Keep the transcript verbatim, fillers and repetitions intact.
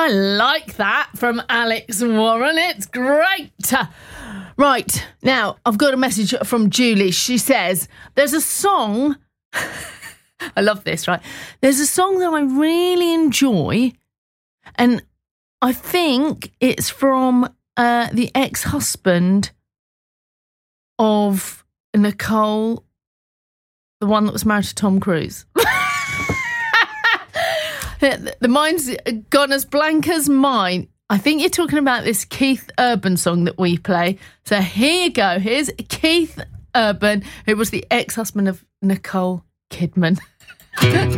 I like that from Alex Warren. It's great. Right, now, I've got a message from Julie. She says, there's a song... I love this, right? There's a song that I really enjoy, and I think it's from uh, the ex-husband of Nicole, the one that was married to Tom Cruise. The mind's gone as blank as mine. I think you're talking about this Keith Urban song that we play. So here you go. Here's Keith Urban, who was the ex-husband of Nicole Kidman.